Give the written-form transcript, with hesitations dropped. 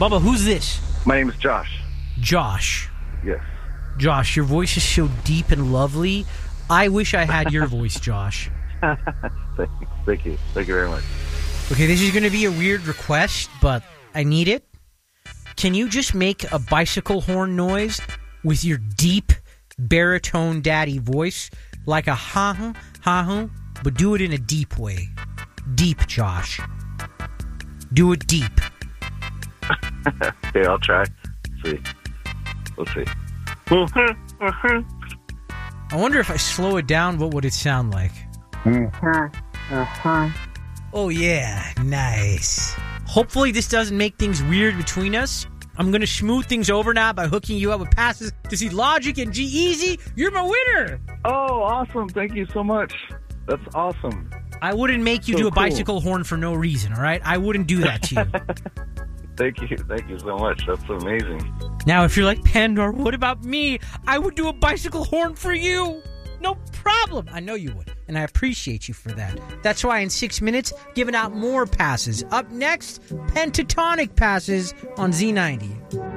Bubba, who's this? My name is Josh. Josh. Yes. Josh, your voice is so deep and lovely. I wish I had your voice, Josh. Thank you. Thank you very much. Okay, this is going to be a weird request, but I need it. Can you just make a bicycle horn noise with your deep baritone daddy voice? Like a ha-huh, but do it in a deep way. Deep, Josh. Do it deep. Okay, I'll try. Let's see. I wonder if I slow it down, what would it sound like? Oh, yeah. Nice. Hopefully this doesn't make things weird between us. I'm going to smooth things over now by hooking you up with passes to see Logic and G-Eazy. You're my winner! Oh, awesome. Thank you so much. That's awesome. I wouldn't make you do a bicycle horn for no reason, all right? I wouldn't do that to you. Thank you so much. That's amazing. Now, if you're like, Pandor, what about me? I would do a bicycle horn for you. No problem. I know you would, and I appreciate you for that. That's why in 6 minutes, giving out more passes. Up next, pentatonic passes on Z90.